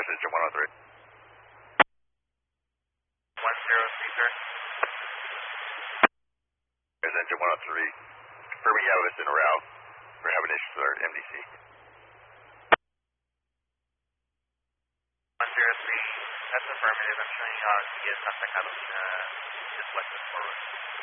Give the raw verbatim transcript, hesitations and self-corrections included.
Where's engine one oh three? one zero three, sir. Where's engine one oh three? Confirming you have us en route. We're having issues with our M D C. one zero three, that's affirmative. I'm showing you how to get Santa Catalina, just west of Fort Road.